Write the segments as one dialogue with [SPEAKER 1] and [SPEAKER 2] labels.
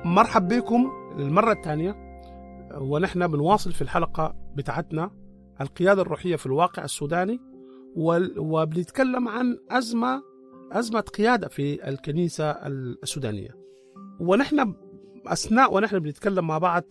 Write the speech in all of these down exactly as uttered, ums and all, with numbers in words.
[SPEAKER 1] مرحب بكم للمرة الثانية، ونحن بنواصل في الحلقة بتاعتنا القيادة الروحية في الواقع السوداني، وبنتكلم عن أزمة أزمة قيادة في الكنيسة السودانية. ونحن أثناء ونحن بنتكلم مع بعض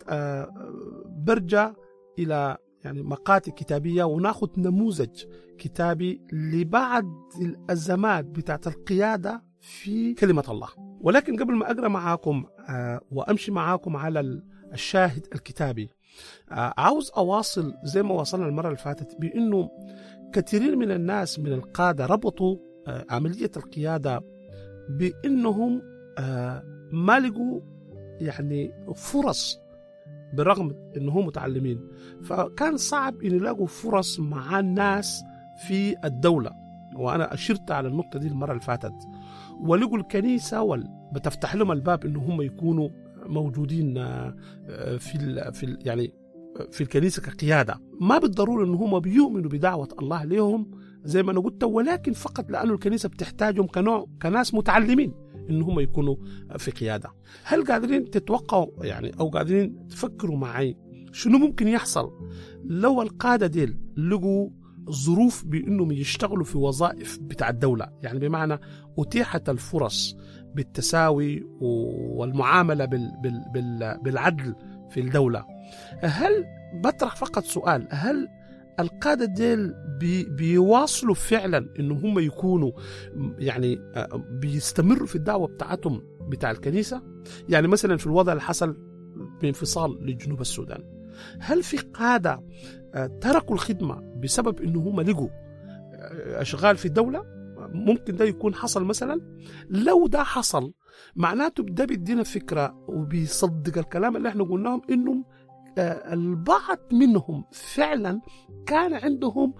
[SPEAKER 1] برجع إلى يعني مقاطع كتابية وناخذ نموذج كتابي لبعض الأزمات بتاعت القيادة في كلمة الله. ولكن قبل ما أقرأ معاكم وأمشي معاكم على الشاهد الكتابي، عاوز أواصل زي ما وصلنا المرة اللي فاتت بأنه كثيرين من الناس من القادة ربطوا عملية القيادة بأنهم ما لقوا يعني فرص بالرغم أنهم متعلمين، فكان صعب أن يلاقوا فرص مع الناس في الدولة. وأنا أشرت على النقطة دي المرة اللي فاتت. ولقوا الكنيسة بتفتح لهم الباب أنه هم يكونوا موجودين في ال في ال يعني في الكنيسة كقيادة. ما بالضرورة أنه هم بيؤمنوا بدعوة الله لهم زي ما أنا قلت، ولكن فقط لأنه الكنيسة بتحتاجهم كنوع كناس متعلمين إن هم يكونوا في قيادة. هل قادرين تتوقعوا يعني أو قادرين تفكروا معي شنو ممكن يحصل لو القادة ديل لقوا ظروف بأنهم يشتغلوا في وظائف بتاع الدولة؟ يعني بمعنى أتيحت الفرص بالتساوي والمعاملة بال بال بال بالعدل في الدولة. هل بطرح فقط سؤال، هل القادة ديل بي بيواصلوا فعلا إنه هم يكونوا يعني بيستمروا في الدعوة بتاعتهم بتاع الكنيسة؟ يعني مثلا في الوضع اللي حصل بانفصال لجنوب السودان، هل في قادة تركوا الخدمة بسبب إنه هم لقوا أشغال في الدولة؟ ممكن ده يكون حصل مثلا. لو ده حصل معناته ده بيدينا فكرة وبيصدق الكلام اللي احنا قلناهم إنهم البعض منهم فعلا كان عندهم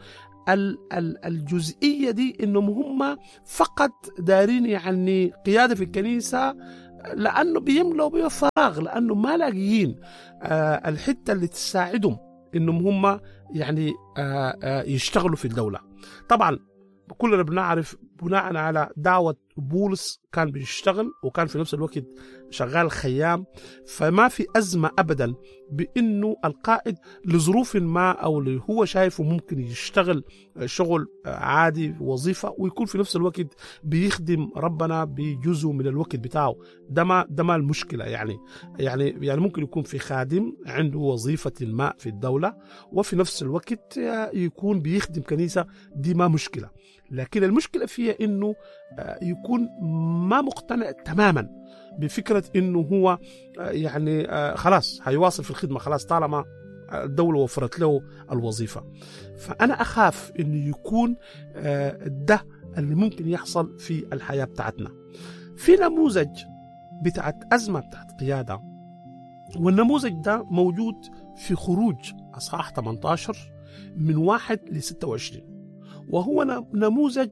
[SPEAKER 1] الجزئية دي إنهم هم فقط دارين يعني قيادة في الكنيسة لأنه بيملوا بيه فراغ، لأنه ما لاقيين الحتة اللي تساعدهم إنهم هم يعني يشتغلوا في الدولة. طبعا كلنا بنعرف بناء على دعوة بولس كان بيشتغل وكان في نفس الوقت شغال خيام، فما في أزمة أبدا بأنه القائد لظروف ما أو اللي هو شايفه ممكن يشتغل شغل عادي وظيفة ويكون في نفس الوقت بيخدم ربنا بجزء من الوقت بتاعه. ده ما ده ما المشكلة. يعني يعني يعني ممكن يكون في خادم عنده وظيفة ما في الدولة وفي نفس الوقت يكون بيخدم كنيسة، دي ما مشكلة. لكن المشكلة فيها إنه يكون ما مقتنع تماما بفكرة إنه هو يعني خلاص هيواصل في الخدمة خلاص طالما الدولة وفرت له الوظيفة. فأنا أخاف إنه يكون ده اللي ممكن يحصل في الحياة بتاعتنا. في نموذج بتاعت أزمة بتاعت قيادة، والنموذج ده موجود في خروج أصحاح ثمانية عشر من واحد لستة وعشرين، وهو نموذج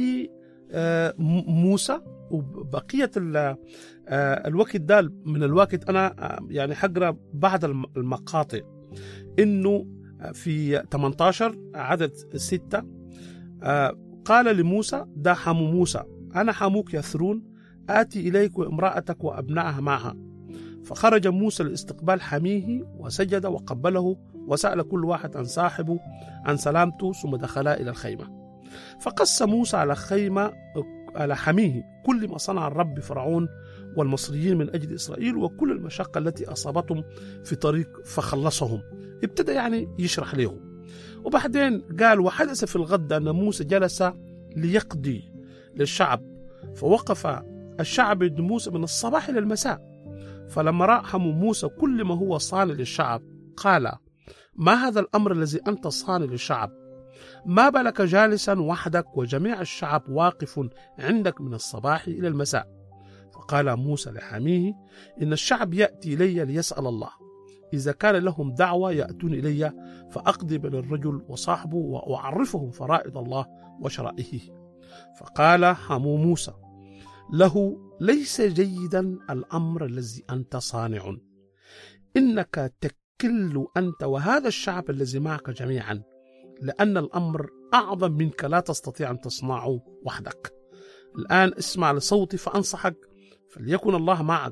[SPEAKER 1] لموسى. وبقية الوقت ده من الوقت أنا يعني حقرأ بعض المقاطع. إنه في ثمانية عشر عدد ستة قال لموسى ده حمو موسى: أنا حموك يثرون، آتي إليك وامرأتك وأبنائها معها. فخرج موسى لاستقبال حميه وسجد وقبله وسأل كل واحد عن صاحبه عن سلامته، ثم دخلا إلى الخيمة. فقص موسى على خيمة على حميه كل ما صنع الرب فرعون والمصريين من أجل إسرائيل وكل المشقة التي أصابتهم في طريق فخلصهم. ابتدى يعني يشرح لهم. وبعدين قال: وحدث في الغد أن موسى جلس ليقضي للشعب، فوقف الشعب يد موسى من الصباح إلى المساء. فلما رأى حمو موسى كل ما هو صانع للشعب قال: ما هذا الأمر الذي أنت صانع للشعب؟ ما بالك جالسا وحدك وجميع الشعب واقف عندك من الصباح إلى المساء؟ فقال موسى لحميه: إن الشعب يأتي إلي ليسأل الله، إذا كان لهم دعوة يأتون إلي فأقضي بين الرجل وصاحبه وأعرفهم فرائض الله وشرائعه. فقال حمو موسى له: ليس جيدا الأمر الذي أنت صانع، إنك تكل أنت وهذا الشعب الذي معك جميعا، لأن الأمر أعظم منك لا تستطيع أن تصنعه وحدك. الآن اسمع لصوتي فأنصحك، فليكن الله معك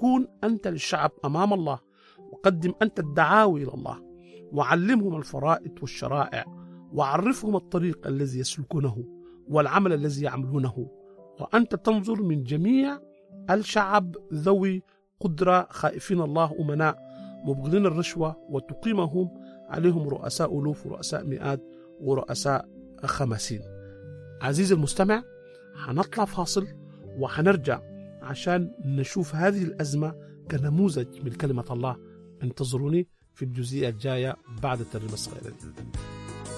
[SPEAKER 1] كون أنت للشعب أمام الله، وقدم أنت الدعاوي إلى الله، وعلمهم الفرائض والشرائع، وعرفهم الطريق الذي يسلكونه والعمل الذي يعملونه، وأنت تنظر من جميع الشعب ذوي قدرة خائفين الله أمناء مبغضين الرشوة، وتقيمهم عليهم رؤساء ألوف ورؤساء مئات ورؤساء خمسين. عزيزي المستمع، حنطلع فاصل وحنرجع عشان نشوف هذه الأزمة كنموذج من كلمة الله. انتظروني في الجزئية الجاية بعد الترجمة الصغيرة دي.